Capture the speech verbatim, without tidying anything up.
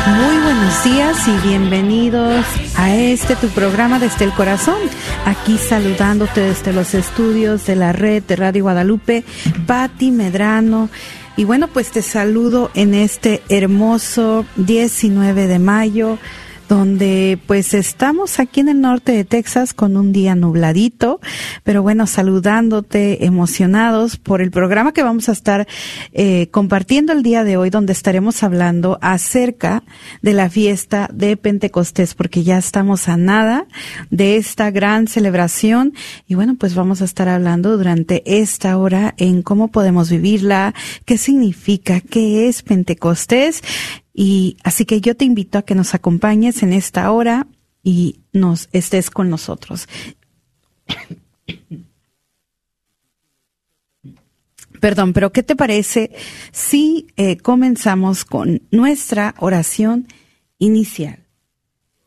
Muy buenos días y bienvenidos a este tu programa Desde el Corazón. Aquí saludándote desde los estudios de la red de Radio Guadalupe, Pati Medrano. Y bueno, pues te saludo en este hermoso diecinueve de mayo, donde pues estamos aquí en el norte de Texas con un día nubladito, pero bueno, saludándote, emocionados por el programa que vamos a estar eh, compartiendo el día de hoy, donde estaremos hablando acerca de la fiesta de Pentecostés, porque ya estamos a nada de esta gran celebración y bueno, pues vamos a estar hablando durante esta hora en cómo podemos vivirla, qué significa, qué es Pentecostés. Y así que yo te invito a que nos acompañes en esta hora y nos estés con nosotros. Perdón, pero ¿qué te parece si eh, comenzamos con nuestra oración inicial?